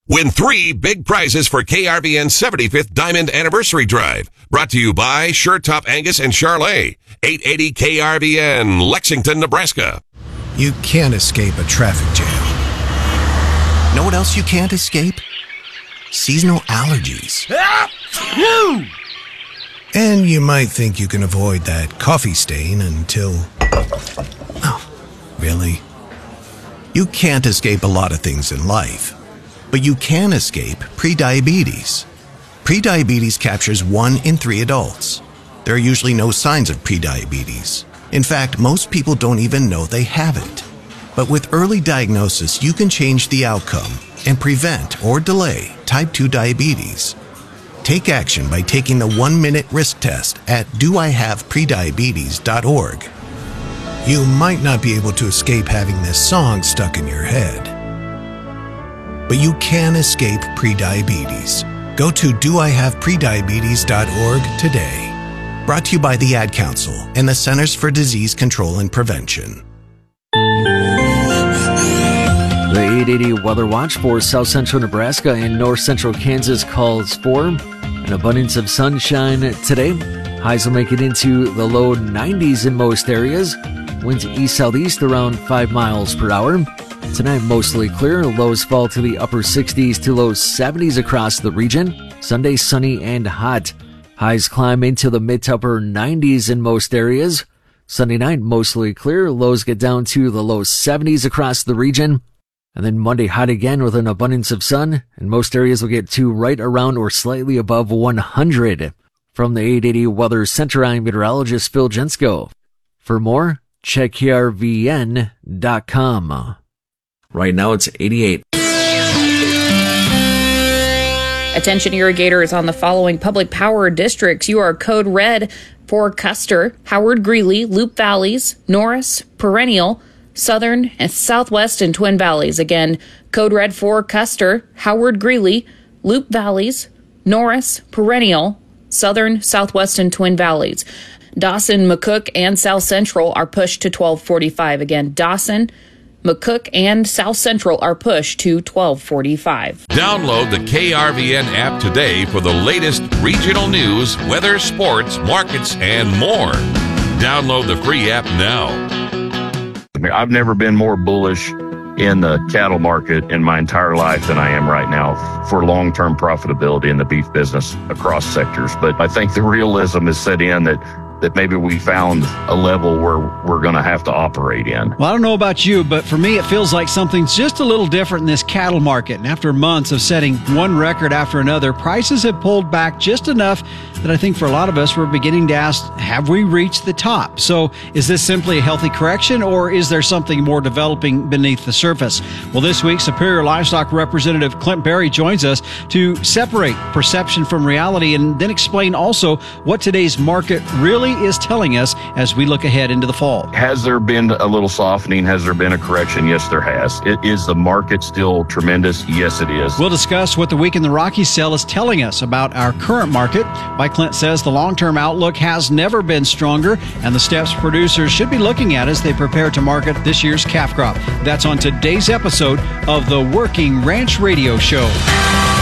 Win 3 big prizes for KRVN's 75th Diamond Anniversary Drive. Brought to you by Sure Top Angus and Charlet. 880 KRVN, Lexington, Nebraska. You can't escape a traffic jam. Know what else you can't escape? Seasonal allergies. And you might think you can avoid that coffee stain until... Oh, really? You can't escape a lot of things in life. But you can escape prediabetes. Prediabetes captures 1 in 3 adults. There are usually no signs of prediabetes. In fact, most people don't even know they have it. But with early diagnosis, you can change the outcome and prevent or delay type 2 diabetes. Take action by taking the 1-minute risk test at doihaveprediabetes.org. You might not be able to escape having this song stuck in your head, but you can escape prediabetes. Go to doihaveprediabetes.org today. Brought to you by the Ad Council and the Centers for Disease Control and Prevention. The 880 Weather Watch for South Central Nebraska and North Central Kansas calls for an abundance of sunshine today. Highs will make it into the low 90s in most areas. Winds east-southeast around 5 miles per hour. Tonight, mostly clear. Lows fall to the upper 60s to low 70s across the region. Sunday, sunny and hot. Highs climb into the mid to upper 90s in most areas. Sunday night, mostly clear. Lows get down to the low 70s across the region. And then Monday, hot again with an abundance of sun. And most areas will get to right around or slightly above 100. From the 880 Weather Center, I'm meteorologist Phil Jensko. For more, check krvn.com. Right now it's 88. Attention irrigators on the following public power districts. You are code red for Custer, Howard Greeley, Loup Valleys, Norris, Perennial, Southern, and Southwest and Twin Valleys. Again, code red for Custer, Howard Greeley, Loup Valleys, Norris, Perennial, Southern, Southwest, and Twin Valleys. Dawson, McCook, and South Central are pushed to 1245. Again, Dawson, McCook, and South Central are pushed to 1245. Download the KRVN app today for the latest regional news, weather, sports, markets, and more. Download the free app now. I've never been more bullish in the cattle market in my entire life than I am right now for long-term profitability in the beef business across sectors. But I think the realism is set in that maybe we found a level where we're going to have to operate in. Well, I don't know about you, but for me, it feels like something's just a little different in this cattle market. And after months of setting one record after another, prices have pulled back just enough that I think for a lot of us, we're beginning to ask, have we reached the top? So is this simply a healthy correction, or is there something more developing beneath the surface? Well, this week, Superior Livestock Representative Clint Berry joins us to separate perception from reality and then explain also what today's market really is telling us as we look ahead into the fall. Has there been a little softening? Has there been a correction? Yes, there has. Is the market still tremendous? Yes, it is. We'll discuss what the Week in the Rockies sale is telling us about our current market. Why Clint says the long-term outlook has never been stronger, and the steps producers should be looking at as they prepare to market this year's calf crop. That's on today's episode of the Working Ranch Radio Show.